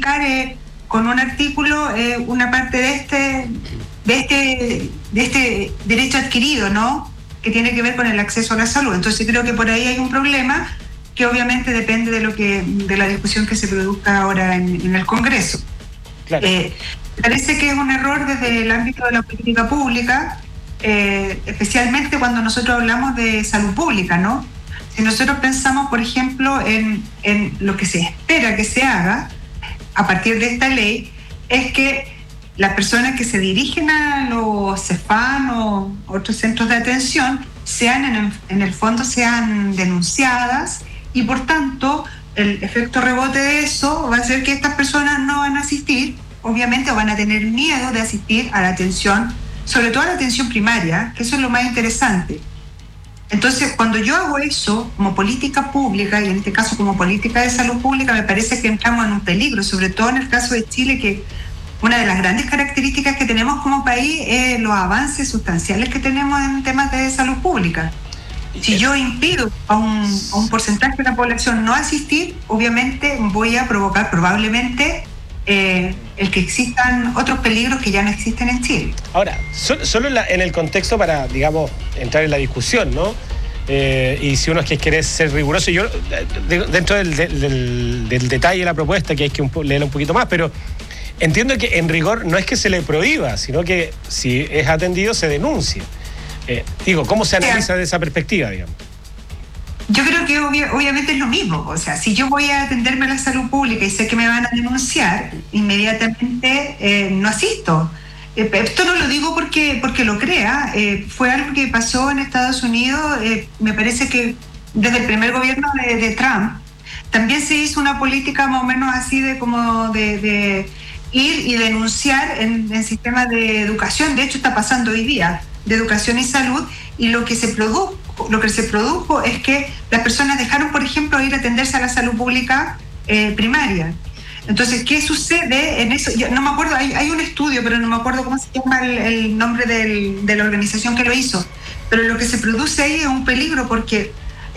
reivindicar con un artículo una parte de este derecho adquirido, ¿no? Que tiene que ver con el acceso a la salud. Entonces creo que por ahí hay un problema que obviamente depende de la discusión que se produzca ahora en el Congreso. Claro. Parece que es un error desde el ámbito de la política pública, especialmente cuando nosotros hablamos de salud pública, ¿no? Si nosotros pensamos, por ejemplo, en lo que se espera que se haga a partir de esta ley, es que las personas que se dirigen a los CEFAM o otros centros de atención en el fondo sean denunciadas, y por tanto el efecto rebote de eso va a ser que estas personas no van a asistir, obviamente, o van a tener miedo de asistir a la atención, sobre todo a la atención primaria, que eso es lo más interesante. Entonces, cuando yo hago eso como política pública, y en este caso como política de salud pública, me parece que entramos en un peligro, sobre todo en el caso de Chile, que una de las grandes características que tenemos como país es los avances sustanciales que tenemos en temas de salud pública. Si yo impido a un porcentaje de la población no asistir, obviamente voy a provocar probablemente el que existan otros peligros que ya no existen en Chile. Ahora, solo en el contexto para, digamos, entrar en la discusión, ¿no? Y si uno es que quiere ser riguroso, yo dentro del detalle de la propuesta, que hay que leerla un poquito más, pero entiendo que en rigor no es que se le prohíba, sino que si es atendido se denuncia. ¿Cómo se analiza desde esa perspectiva, digamos? Yo creo que obviamente es lo mismo. O sea, si yo voy a atenderme a la salud pública y sé que me van a denunciar, inmediatamente no asisto. Esto no lo digo porque lo crea. Fue algo que pasó en Estados Unidos. Me parece que desde el primer gobierno de Trump también se hizo una política más o menos así de ir y denunciar en sistemas de educación. De hecho, está pasando hoy día, de educación y salud, y lo que se produjo es que las personas dejaron, por ejemplo, ir a atenderse a la salud pública primaria. Entonces, ¿qué sucede en eso? Yo no me acuerdo, hay un estudio, pero no me acuerdo cómo se llama el nombre de la organización que lo hizo, pero lo que se produce ahí es un peligro, porque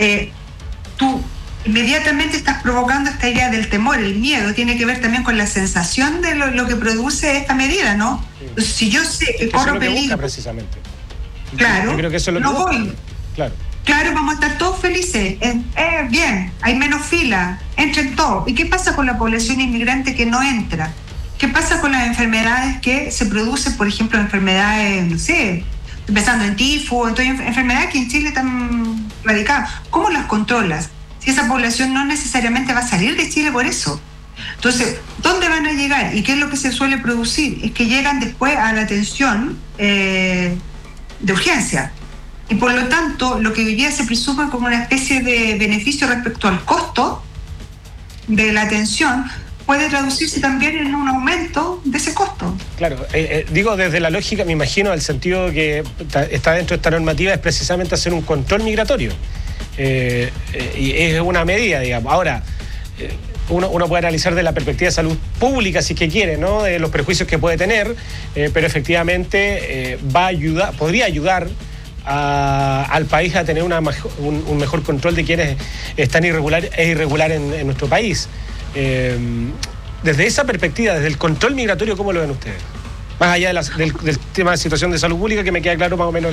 tú inmediatamente estás provocando esta idea del temor, el miedo. Tiene que ver también con la sensación de lo que produce esta medida, ¿no? Entonces, si yo sé que corro peligro, precisamente. Claro, yo creo que eso es lo no voy. Claro, vamos a estar todos felices. Bien, hay menos fila, entren todos. ¿Y qué pasa con la población inmigrante que no entra? ¿Qué pasa con las enfermedades que se producen, por ejemplo, enfermedades, no sé, empezando en tifo, enfermedades que en Chile están radicadas? ¿Cómo las controlas? Si esa población no necesariamente va a salir de Chile por eso. Entonces, ¿dónde van a llegar? ¿Y qué es lo que se suele producir? Es que llegan después a la atención de urgencia. Y por lo tanto, lo que hoy día se presume como una especie de beneficio respecto al costo de la atención puede traducirse también en un aumento de ese costo. Claro, digo desde la lógica, me imagino, el sentido que está dentro de esta normativa es precisamente hacer un control migratorio. Y es una medida, digamos. Ahora, uno puede analizar desde la perspectiva de salud pública, si es que quiere, ¿no? De los prejuicios que puede tener, pero efectivamente podría ayudar al país a tener un mejor control de quienes están irregular en nuestro país. Desde esa perspectiva, desde el control migratorio, ¿cómo lo ven ustedes? Más allá del tema de situación de salud pública, que me queda claro más o menos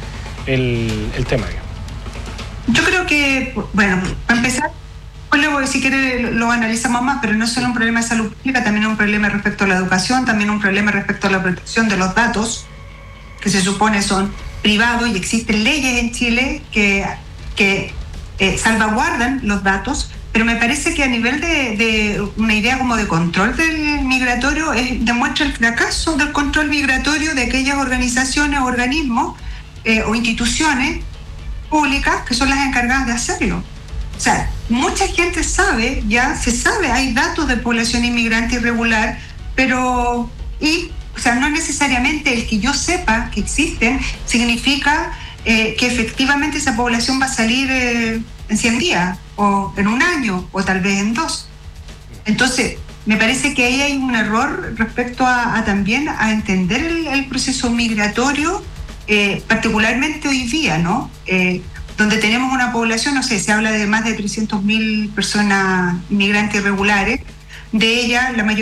el tema, digamos. Yo creo que, bueno, para empezar, luego si quiere lo analizamos más, pero no es solo un problema de salud pública, también es un problema respecto a la educación, también un problema respecto a la protección de los datos, que se supone son privados, y existen leyes en Chile que salvaguardan los datos, pero me parece que a nivel de una idea como de control del migratorio demuestra el fracaso del control migratorio de aquellas organizaciones, organismos o instituciones públicas que son las encargadas de hacerlo. O sea, mucha gente sabe, hay datos de población inmigrante irregular, pero o sea, no necesariamente el que yo sepa que existen significa que efectivamente esa población va a salir en 100 días, o en un año, o tal vez en 2. Entonces, me parece que ahí hay un error respecto también a entender el proceso migratorio, particularmente hoy día, ¿no? Donde tenemos una población, no sé, se habla de más de 300.000 personas inmigrantes irregulares, de ellas la mayoría